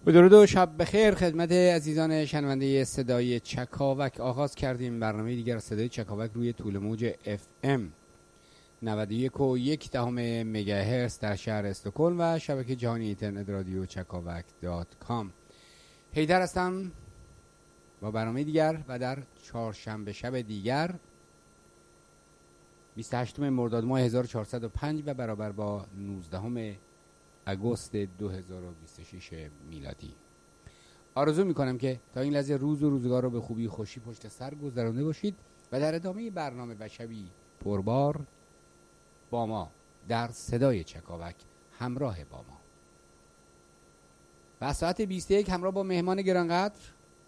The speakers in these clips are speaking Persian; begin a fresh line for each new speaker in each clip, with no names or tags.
با درود و شب بخیر خدمت عزیزان شنونده صدای چکاوک. آغاز کردیم برنامه دیگر صدای چکاوک روی طول موج FM 91.1 مگاهرتز در شهر استکهلم و شبکه جهانی اینترنت رادیو چکاوک.com. حیدر هستم با برنامه دیگر و در چهارشنبه شب دیگر 28 مرداد ماه 1405 و برابر با 19 اگوست 2026 میلادی. آرزو میکنم که تا این لحظه روز و روزگار رو به خوبی و خوشی پشت سر گذرانده باشید و در ادامه برنامه و شبی پربار با ما در صدای چکاوک همراه با ما و ساعت 21 همراه با مهمان گرانقدر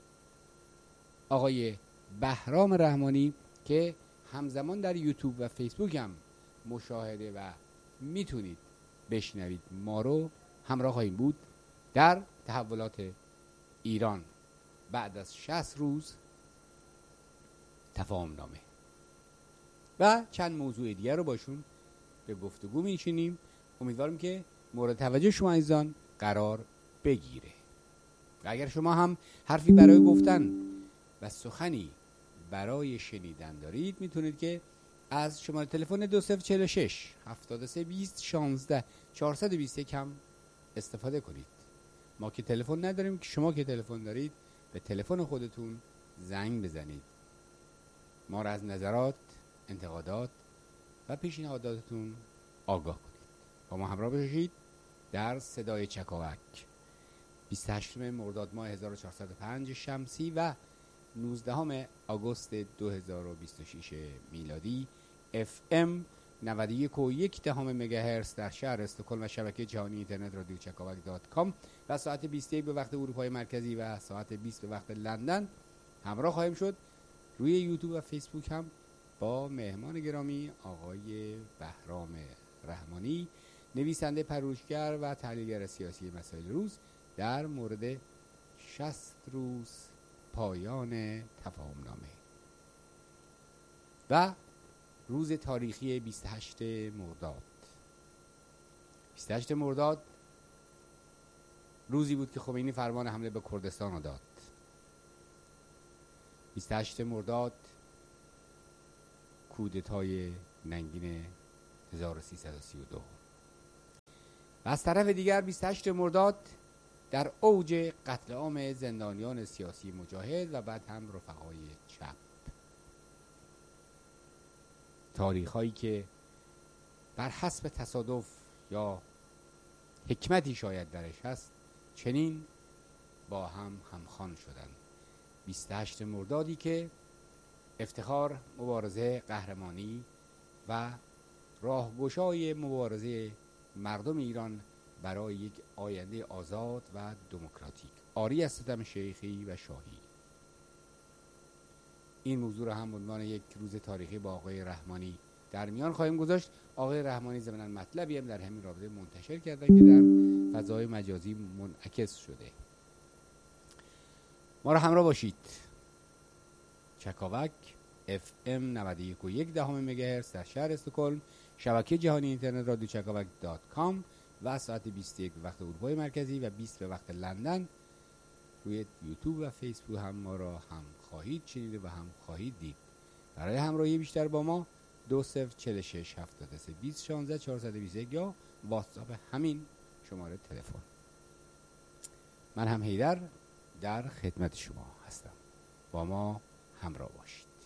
آقای بهرام رحمانی که همزمان در یوتیوب و فیسبوک هم مشاهده و میتونید بشنوید. ما رو همراه خواهیم بود در تحولات ایران بعد از 60 روز تفاهم نامه و چند موضوع دیگر رو باشون به گفتگو میشینیم. امیدوارم که مورد توجه شما عزیزان قرار بگیره و اگر شما هم حرفی برای گفتن و سخنی برای شنیدن دارید میتونید که از شماره تلفن 2046 7320 16 421 هم استفاده کنید. ما که تلفن نداریم، که شما که تلفن دارید به تلفن خودتون زنگ بزنید. ما را از نظرات، انتقادات و پیشنهاداتتون آگاه کنید. با ما همراه باشید در صدای چکاوک 28 مرداد ماه 1405 شمسی و 19 آگوست 2026 میلادی FM 91.1 مگاهرتز در شهر استکهلم و شبکه جهانی اینترنت رادیو چکاوک.com و ساعت 21 به وقت اروپای مرکزی و ساعت 20 به وقت لندن همراه خواهیم شد روی یوتیوب و فیسبوک هم با مهمان گرامی آقای بهرام رحمانی، نویسنده، پژوهشگر و تحلیلگر سیاسی مسائل روز در مورد 60 روز پایان تفاهم نامه و روز تاریخی 28 مرداد. 28 مرداد روزی بود که خمینی فرمان حمله به کردستان رو داد. 28 مرداد کودتای ننگین 1332 و از طرف دیگر 28 مرداد در اوج قتل عام زندانیان سیاسی مجاهد و بعد هم رفقای چپ. تاریخ‌هایی که بر حسب تصادف یا حکمتی شاید درش هست چنین با هم همخوان شدند. 28 مردادی که افتخار، مبارزه، قهرمانی و راهگشای مبارزه مردم ایران برای یک آینده آزاد و دموکراتیک عاری از ستم شیخی و شاهی. این موضوع را هم به عنوان یک روز تاریخی با آقای رحمانی در میان خواهیم گذاشت. آقای رحمانی ضمناً مطلبی هم در همین رابطه منتشر کردن که در فضای مجازی منعکس شده. ما را همراه باشید. چکاوک FM 91.1 مگاهرتز در شهر استکهلم، شبکه جهانی اینترنت رادیو چکاوک.com و ساعت 21 به وقت اروپای مرکزی و 20 به وقت لندن روی یوتیوب و فیسبوک هم ما را هم خواهید شنید و هم خواهید دید. برای همراهی بیشتر با ما 2046 73 20 16 421 یا واتساپ همین شماره تلفن. من هم حیدر در خدمت شما هستم. با ما همراه باشید.